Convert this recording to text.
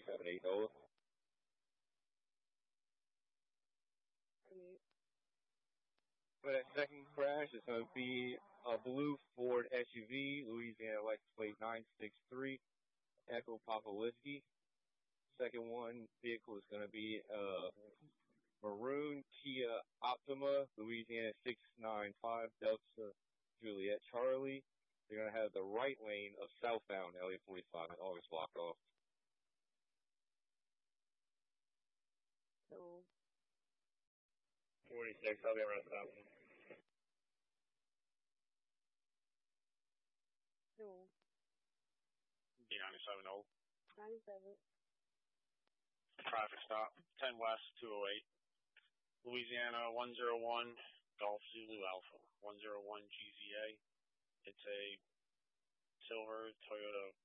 378 Nola. For that second crash, it's going to be a blue Ford SUV, Louisiana license plate 963, Echo Papa Whiskey. Second one vehicle is going to be a maroon Kia Optima, Louisiana 695, Delta Juliet Charlie. They're going to have the right lane of southbound LA 45 and August blocked off. So 46, I'll be around south. no. D97 old. 97. Traffic stop, 10 West, 208. Louisiana 101, Golf Zulu Alpha, 101 GZA. It's a silver Toyota